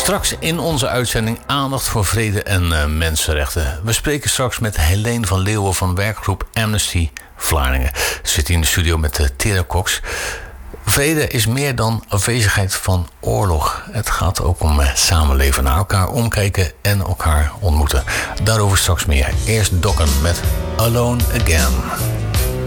Straks in onze uitzending aandacht voor vrede en mensenrechten. We spreken straks met Helene van Leeuwen van werkgroep Amnesty Vlaardingen. Ze zit hier in de studio met Tera Cox. Vrede is meer dan afwezigheid van oorlog. Het gaat ook om samenleven, naar elkaar omkijken en elkaar ontmoeten. Daarover straks meer. Eerst Dokken met Alone Again.